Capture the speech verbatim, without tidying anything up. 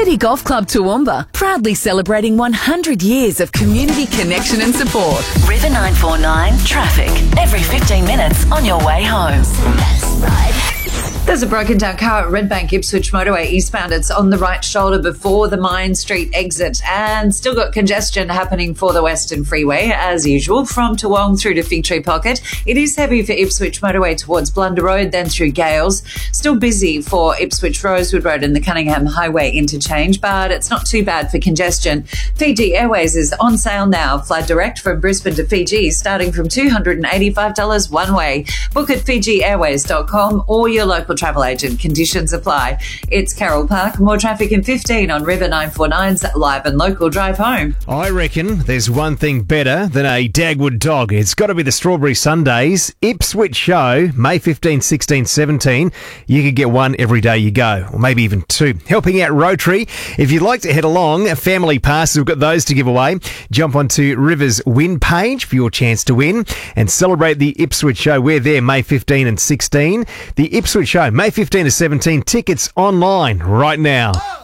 Community Golf Club Toowoomba, proudly celebrating one hundred years of community connection and support. River nine four nine traffic. Every fifteen minutes on your way home. There's a broken down car at Redbank Ipswich Motorway eastbound. It's on the right shoulder before the Mine Street exit, and still got congestion happening for the Western Freeway as usual from Toowong through to Fig Tree Pocket. It is heavy for Ipswich Motorway towards Blunder Road, then through Gales. Still busy for Ipswich Rosewood Road and the Cunningham Highway interchange, but it's not too bad for congestion. Fiji Airways is on sale now. Fly direct from Brisbane to Fiji starting from two hundred eighty-five dollars one way. Book at fiji airways dot com or your local travel agent. Conditions apply. It's Carroll Park. More traffic in fifteen on River nine four nine's live and local drive home. I reckon there's one thing better than a Dagwood dog. It's got to be the Strawberry Sundays. Ipswich show, May fifteenth, sixteenth, seventeenth. You could get one every day you go, or maybe even two. Helping out Rotary. If you'd like to head along, family passes, we've got those to give away. Jump onto River's win page for your chance to win and celebrate the Ipswich show. We're there May fifteenth and sixteenth. The Ipswich show, May fifteenth to seventeenth. Tickets online right now.